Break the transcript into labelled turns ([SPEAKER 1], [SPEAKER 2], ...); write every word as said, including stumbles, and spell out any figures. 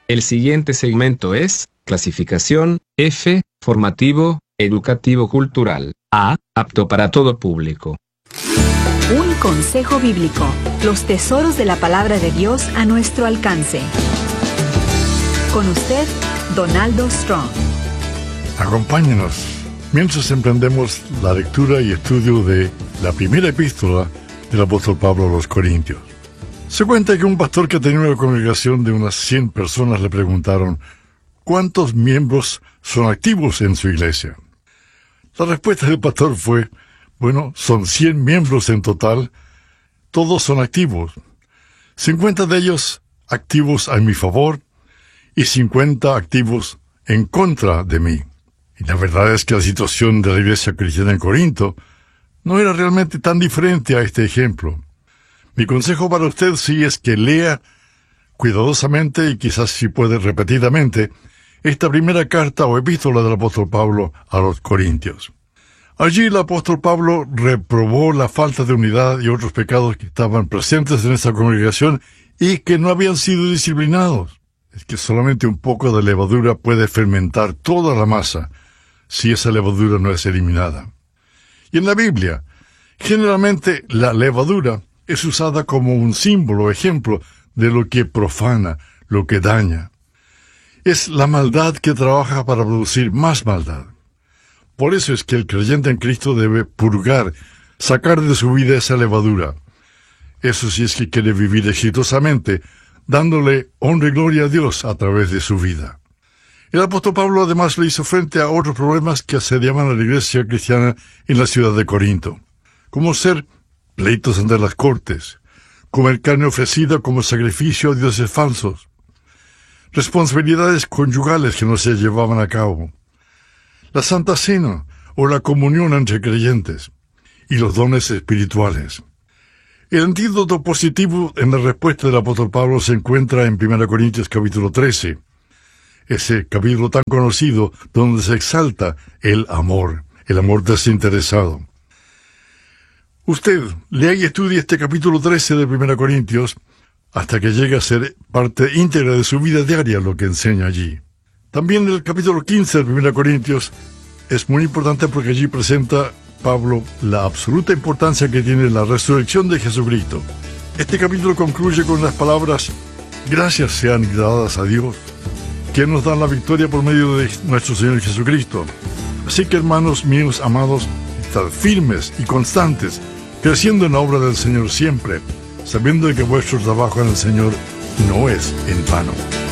[SPEAKER 1] El siguiente segmento es clasificación F, formativo, educativo cultural. A, apto para todo público.
[SPEAKER 2] Un consejo bíblico. Los tesoros de la palabra de Dios a nuestro alcance. Con usted, Donaldo Strong.
[SPEAKER 3] Acompáñenos mientras emprendemos la lectura y estudio de la primera epístola del apóstol Pablo a los Corintios. Se cuenta que un pastor que tenía una congregación de unas cien personas le preguntaron ¿cuántos miembros son activos en su iglesia? La respuesta del pastor fue, bueno, son cien miembros en total, todos son activos. cincuenta de ellos activos a mi favor y cincuenta activos en contra de mí. Y la verdad es que la situación de la iglesia cristiana en Corinto no era realmente tan diferente a este ejemplo. Mi consejo para usted sí es que lea cuidadosamente y quizás si puede repetidamente esta primera carta o epístola del apóstol Pablo a los Corintios. Allí el apóstol Pablo reprobó la falta de unidad y otros pecados que estaban presentes en esta congregación y que no habían sido disciplinados. Es que solamente un poco de levadura puede fermentar toda la masa si esa levadura no es eliminada. Y en la Biblia, generalmente la levadura es usada como un símbolo o ejemplo de lo que profana, lo que daña. Es la maldad que trabaja para producir más maldad. Por eso es que el creyente en Cristo debe purgar, sacar de su vida esa levadura. Eso sí es que quiere vivir exitosamente, dándole honra y gloria a Dios a través de su vida. El apóstol Pablo además le hizo frente a otros problemas que asediaban a la iglesia cristiana en la ciudad de Corinto, como ser pleitos ante las cortes, comer carne ofrecida como sacrificio a dioses falsos, responsabilidades conyugales que no se llevaban a cabo, la Santa Cena o la comunión entre creyentes y los dones espirituales. El antídoto positivo en la respuesta del apóstol Pablo se encuentra en primera Corintios capítulo trece, ese capítulo tan conocido donde se exalta el amor, el amor desinteresado. Usted lea y estudie este capítulo trece de primera Corintios hasta que llegue a ser parte íntegra de su vida diaria lo que enseña allí. También el capítulo quince de primera Corintios es muy importante porque allí presenta Pablo la absoluta importancia que tiene la resurrección de Jesucristo. Este capítulo concluye con las palabras: gracias sean dadas a Dios, que nos da la victoria por medio de nuestro Señor Jesucristo. Así que, hermanos míos amados, estad firmes y constantes, creciendo en la obra del Señor siempre, sabiendo que vuestro trabajo en el Señor no es en vano.